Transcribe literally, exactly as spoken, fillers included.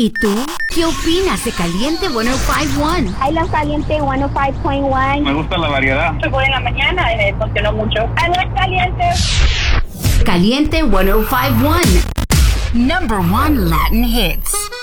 ¿Y tú? ¿Qué opinas de Caliente ciento cinco punto uno? I love Caliente ciento cinco punto uno. Me gusta la variedad. Se pone en la mañana y me funcionó mucho. I love Caliente. Caliente ciento cinco punto uno. Number one Latin hits.